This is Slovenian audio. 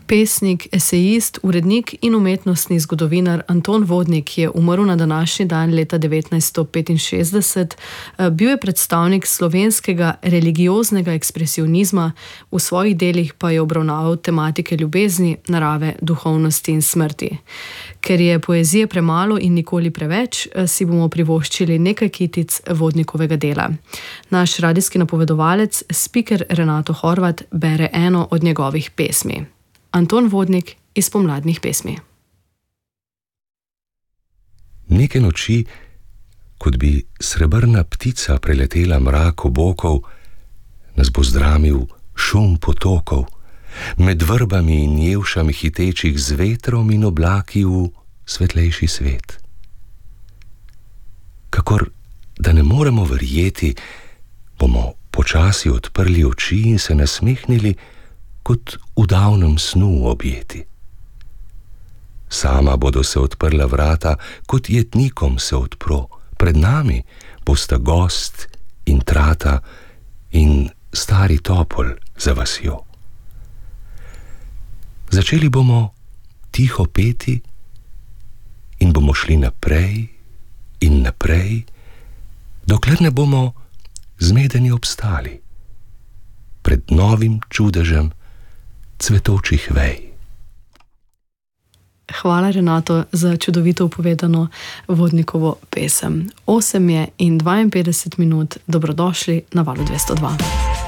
Pesnik, esejist, urednik in umetnostni zgodovinar Anton Vodnik je umrl na današnji dan leta 1965. Bil je predstavnik slovenskega religioznega ekspresionizma, v svojih delih pa je obravnaval tematike ljubezni, narave, duhovnosti in smrti. Ker je poezije premalo in nikoli preveč, si bomo privoščili nekaj kitic Vodnikovega dela. Naš radijski napovedovalec, spiker Renato Horvat, bere eno od njegovih pesmi. Anton Vodnik iz Pomladnih pesmi. Neke noči, kot bi srebrna ptica preletela mrak obokov, nas bo zdramil šum potokov, med vrbami in jevšami hitečih z vetrom in oblaki v svetlejši svet. Kakor da ne moremo verjeti, bomo počasi odprli oči in se nasmehnili, kot v davnem snu objeti. Sama bodo se odprla vrata, kot jetnikom se odpro, pred nami bosta gost in trata in stari topol za vasjo. Začeli bomo tiho peti in bomo šli naprej in naprej, dokler ne bomo zmedeni obstali pred novim čudežem cvetočih vej. Hvala, Renato, za čudovito upovedano Vodnikovo pesem. 8:52, dobrodošli na Valu 202.